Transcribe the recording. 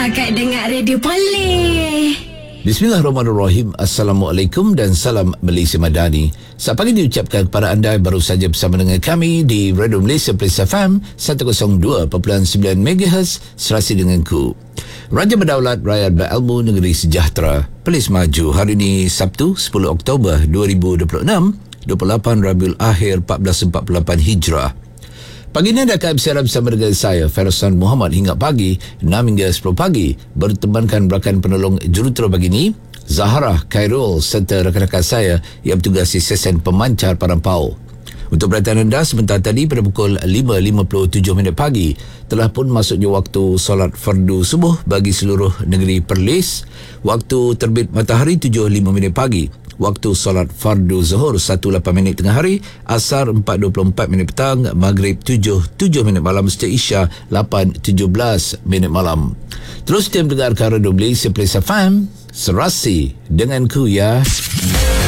Kakak dengar radio boleh. Bismillahirrahmanirrahim. Assalamualaikum dan salam Malaysia Madani. Selamat pagi diucapkan kepada anda yang baru saja bersama dengan kami di Radio Malaysia Plus FM 102.9 MHz serasi denganku. Raja berdaulat, rakyat berilmu, negeri sejahtera. Perlis maju. Hari ini Sabtu 10 Oktober 2026, 28 Rabiul Akhir 1448 Hijrah. Pagi ini anda akan bersiaran bersama dengan saya, Farazan Muhammad, hingga pagi 6 hingga 10 pagi. Bertemankan rakan penolong jurutera pagi ini, Zahra, Khairul serta rakan-rakan saya yang bertugas di sesen pemancar Parampau. Untuk perhatian anda, sebentar tadi pada pukul 5.57 pagi telah pun masuknya waktu solat fardu subuh bagi seluruh negeri Perlis. Waktu terbit matahari 7.05 pagi. Waktu solat fardu zuhur 1.8 tengah hari, asar 4.24 petang, maghrib 7.07 malam, setiap isya 8.17 malam. Terus dia mendengarkan Radio Malaysia Plus FM serasi denganku ya.